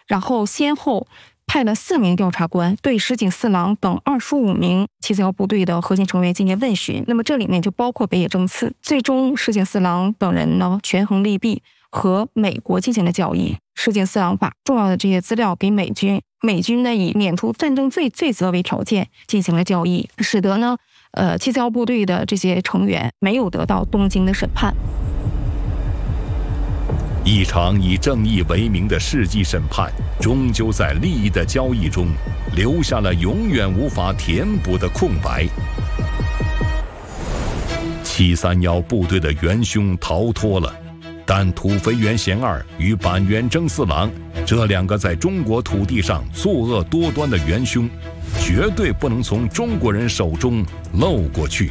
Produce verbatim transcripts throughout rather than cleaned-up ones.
然后先后派了四名调查官对石井四郎等二十五名七四一部队的核心成员进行问询，那么这里面就包括北野正次。最终石井四郎等人呢权衡利弊，和美国进行了交易。石井四郎把重要的这些资料给美军，美军呢以免除战争罪罪责为条件进行了交易，使得呢呃七四一部队的这些成员没有得到东京的审判。 一场以正义为名的世纪审判，终究在利益的交易中留下了永远无法填补的空白。七三一部队的元凶逃脱了，但土肥原贤二与板垣征四郎这两个在中国土地上作恶多端的元凶，绝对不能从中国人手中漏过去。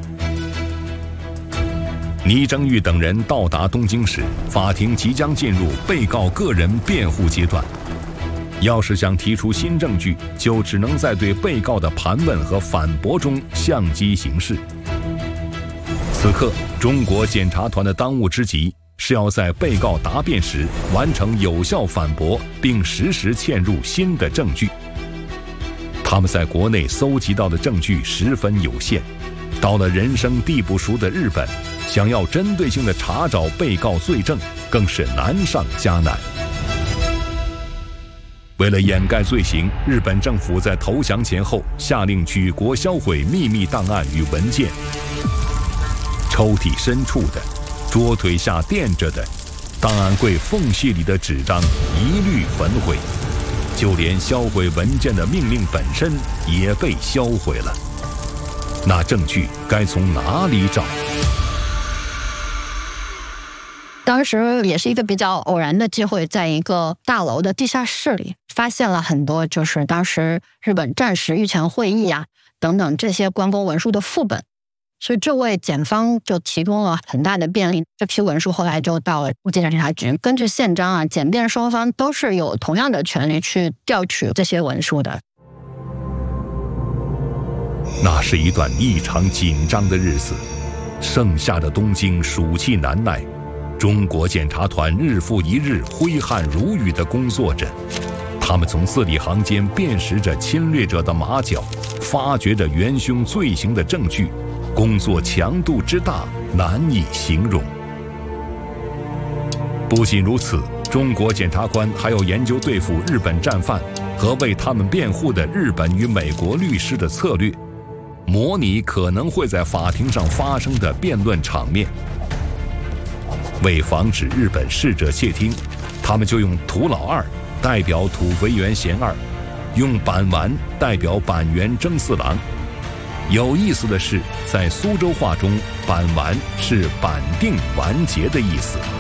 倪正玉等人到达东京时，法庭即将进入被告个人辩护阶段。要是想提出新证据，就只能在对被告的盘问和反驳中相机行事。此刻，中国检察团的当务之急是要在被告答辩时完成有效反驳，并实时嵌入新的证据。他们在国内搜集到的证据十分有限，到了人生地不熟的日本，想要针对性地查找被告罪证，更是难上加难。为了掩盖罪行，日本政府在投降前后下令举国销毁秘密档案与文件，抽屉深处的、桌腿下垫着的、档案柜缝隙里的纸张一律焚毁，就连销毁文件的命令本身也被销毁了。那证据该从哪里找？ 当时也是一个比较偶然的机会，在一个大楼的地下室里发现了很多就是当时日本战时御前会议啊等等这些关公文书的副本，所以这位检方就提供了很大的便利。这批文书后来就到了武警察局，根据宪章啊，检辩双方都是有同样的权利去调取这些文书的。 那是一段异常紧张的日子，盛夏的东京暑气难耐，中国检察团日复一日挥汗如雨地工作着，他们从字里行间辨识着侵略者的马脚，发掘着元凶罪行的证据，工作强度之大难以形容。不仅如此，中国检察官还要研究对付日本战犯和为他们辩护的日本与美国律师的策略，模拟可能会在法庭上发生的辩论场面。为防止日本逝者窃听，他们就用土老二代表土肥原贤二，用板丸代表板垣征四郎。有意思的是，在苏州话中，板丸是板定完结的意思。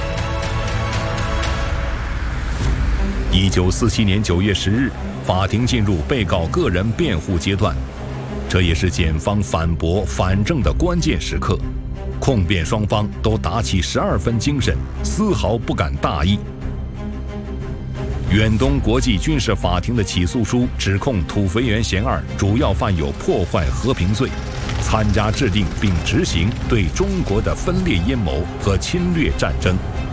一九四七年九月十日，法庭进入被告个人辩护阶段，这也是检方反驳反证的关键时刻。控辩双方都打起十二分精神，丝毫不敢大意。远东国际军事法庭的起诉书指控土肥原贤二主要犯有破坏和平罪，参加制定并执行对中国的分裂阴谋和侵略战争。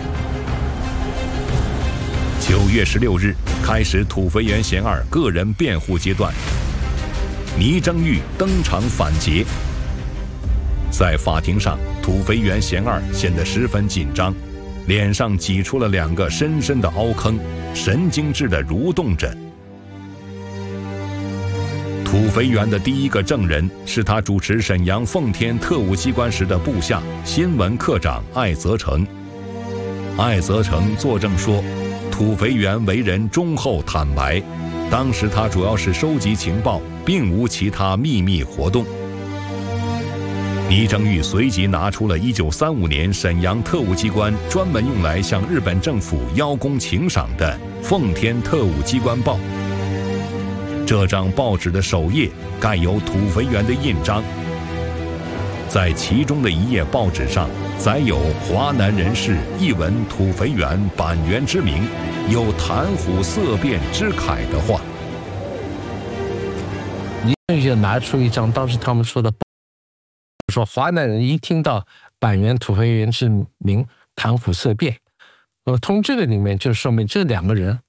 九月十六日开始土肥原贤二个人辩护阶段，倪正玉登场反劫。在法庭上，土肥原贤二显得十分紧张，脸上挤出了两个深深的凹坑，神经质地蠕动着。土肥原的第一个证人是他主持沈阳奉天特务机关时的部下新闻科长艾泽成。艾泽成作证说，土肥原为人忠厚坦白，当时他主要是收集情报，并无其他秘密活动。倪正玉随即拿出了一九三五年沈阳特务机关专门用来向日本政府邀功请赏的《奉天特务机关报》。这张报纸的首页盖有土肥原的印章，在其中的一页报纸上载有华南人士一闻土肥原板垣之名，有谈虎色变之慨的话。 倪正玉拿出一张当时他们说的，说华南人一听到板垣土肥原之名，谈虎色变。呃，从这个里面就说明这两个人